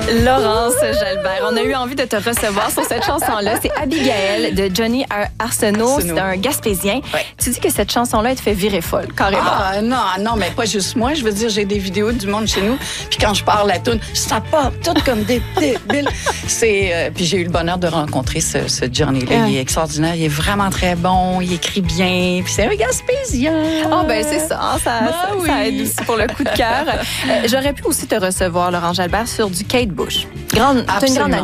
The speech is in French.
Laurence Jalbert, on a eu envie de te recevoir sur cette chanson-là. C'est Abigail de Johnny Arsenault. C'est un Gaspésien. Ouais. Tu dis que cette chanson-là, elle te fait virer folle, carrément. Ah, non, mais pas juste moi. Je veux dire, j'ai des vidéos du monde chez nous. Puis quand je parle la toune, ça part tout comme des débiles. Puis j'ai eu le bonheur de rencontrer ce Johnny-là. Il est extraordinaire. Il est vraiment très bon. Il écrit bien. Puis c'est un Gaspésien. Ah, ben c'est ça. Ça aide aussi pour le coup de cœur. J'aurais pu aussi te recevoir, Laurence Jalbert, sur du Kate Bush. T'as une grande